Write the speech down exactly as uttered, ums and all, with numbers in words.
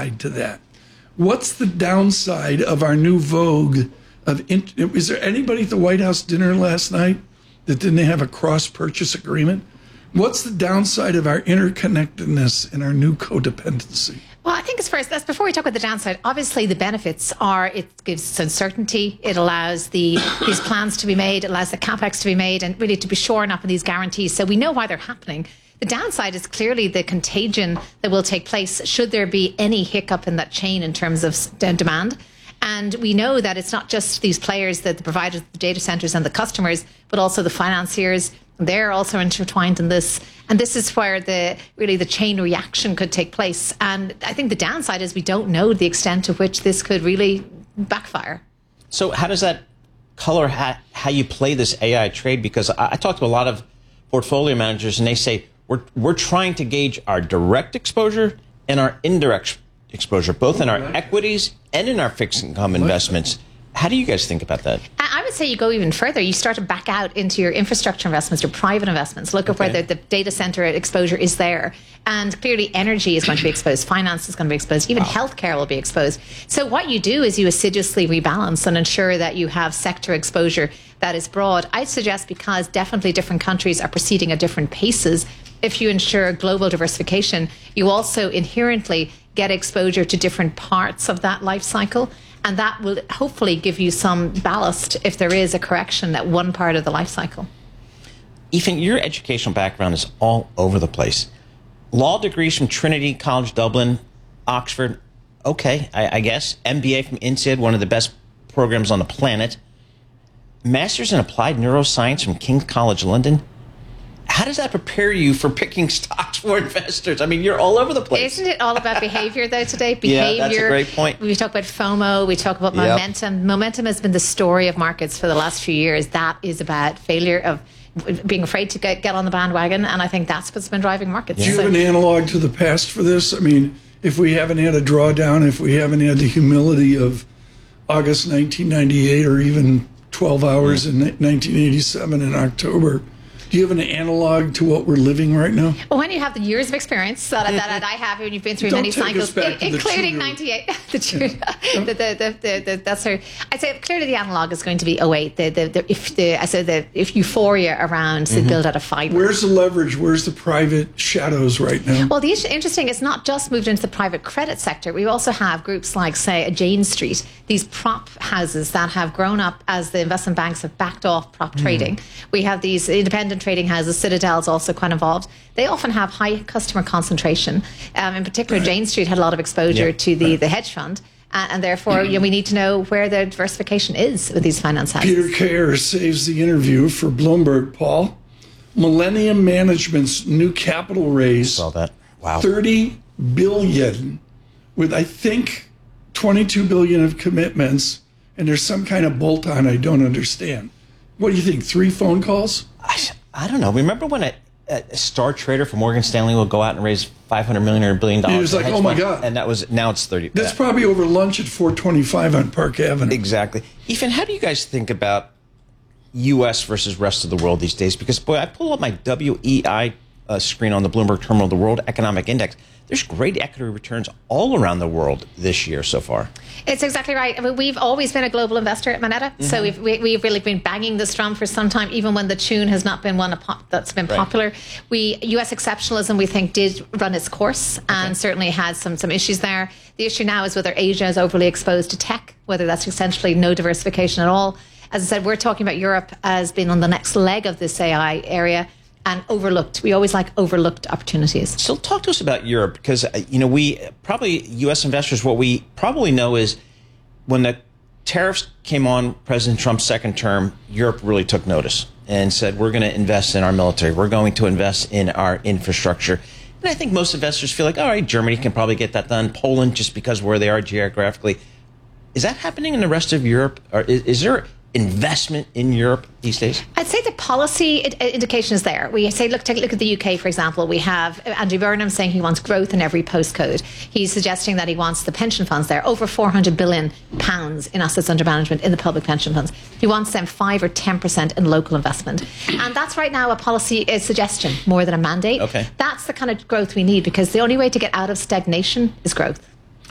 upside to that? What's the downside of our new vogue of, is there anybody at the White House dinner last night that didn't have a cross-purchase agreement? What's the downside of our interconnectedness and our new codependency? Well, I think it's first, that's before we talk about the downside, obviously the benefits are it gives uncertainty, it allows the these plans to be made, it allows the capex to be made and really to be shoring up in these guarantees. So we know why they're happening. The downside is clearly the contagion that will take place should there be any hiccup in that chain in terms of demand. And we know that it's not just these players, that the providers, the data centers and the customers, but also the financiers. They're also intertwined in this. And this is where the really the chain reaction could take place. And I think the downside is we don't know the extent to which this could really backfire. So how does that color how, how you play this A I trade? Because I, I talk to a lot of portfolio managers and they say, we're, we're trying to gauge our direct exposure and our indirect exposure, both in our equities and in our fixed income investments. How do you guys think about that? I would say you go even further. You start to back out into your infrastructure investments, your private investments. Look at okay. where the, the data center exposure is there. And clearly energy is going to be exposed. Finance is going to be exposed. Even wow. healthcare will be exposed. So what you do is you assiduously rebalance and ensure that you have sector exposure that is broad. I'd suggest, because definitely different countries are proceeding at different paces, if you ensure global diversification, you also inherently get exposure to different parts of that life cycle. And that will hopefully give you some ballast if there is a correction at one part of the life cycle. Ethan, your educational background is all over the place. Law degrees from Trinity College Dublin, Oxford, okay, I, I guess. M B A from INSEAD, one of the best programs on the planet. Masters in Applied Neuroscience from King's College London. How does that prepare you for picking stocks for investors? I mean, you're all over the place. Isn't it all about behavior, though, today? Behavior. Yeah, that's a great point. We talk about FOMO. We talk about momentum. Yep. Momentum has been the story of markets for the last few years. That is about failure of being afraid to get, get on the bandwagon, and I think that's what's been driving markets. Do you have an analog to the past for this? I mean, if we haven't had a drawdown, if we haven't had the humility of August nineteen ninety-eight or even twelve hours mm. in nineteen eighty-seven in October, do you have an analog to what we're living right now? Well, when you have the years of experience that, that I have, and you've been through Don't many take cycles, us back to including the ninety-eight, the, the, the, the, the, the, that's her. I'd say clearly the analog is going to be oh eight. The, the, the, if the, I said the if euphoria around the mm-hmm. build out of fiber. Where's the leverage? Where's the private shadows right now? Well, the interesting, it's not just moved into the private credit sector. We also have groups like, say, a Jane Street, these prop houses that have grown up as the investment banks have backed off prop mm-hmm. trading. We have these independent trading houses. Citadel is also quite involved. They often have high customer concentration. Um, in particular, right. Jane Street had a lot of exposure yeah. to the, right. the hedge fund. Uh, and therefore, mm-hmm. you know, we need to know where the diversification is with these finance houses. Peter Kerr saves the interview for Bloomberg, Paul. Millennium Management's new capital raise. I saw that. Wow. thirty billion dollars with, I think, twenty-two billion dollars of commitments. And there's some kind of bolt-on I don't understand. What do you think? Three phone calls? I, I don't know. Remember when a, a star trader from Morgan Stanley will go out and raise five hundred million dollars or a billion dollars? It was like, oh my God. And that was, now it's thirty. That's yeah. probably over lunch at four twenty-five on Park Avenue. Exactly. Ethan, how do you guys think about U S versus rest of the world these days? Because, boy, I pull up my W E I uh, screen on the Bloomberg Terminal, the World Economic Index. There's great equity returns all around the world this year so far. It's exactly right. I mean, we've always been a global investor at Moneta, mm-hmm. so we've we, we've really been banging this drum for some time, even when the tune has not been one that's been right. popular. We U S exceptionalism, we think, did run its course okay. and certainly had some some issues there. The issue now is whether Asia is overly exposed to tech, whether that's essentially no diversification at all. As I said, we're talking about Europe as being on the next leg of this A I area. And overlooked. We always like overlooked opportunities. So talk to us about Europe, because, you know, we probably, U S investors, what we probably know is when the tariffs came on President Trump's second term, Europe really took notice and said, we're going to invest in our military. We're going to invest in our infrastructure. And I think most investors feel like, all right, Germany can probably get that done. Poland, just because of where they are geographically. Is that happening in the rest of Europe? Or is, is there investment in Europe these days? I'd say the policy indication is there. We say, look, take a look at the U K, for example. We have Andrew Burnham saying he wants growth in every postcode. He's suggesting that he wants the pension funds there, over four hundred billion pounds in assets under management in the public pension funds. He wants them five or ten percent in local investment. And that's right now a policy a suggestion more than a mandate. Okay. That's the kind of growth we need, because the only way to get out of stagnation is growth.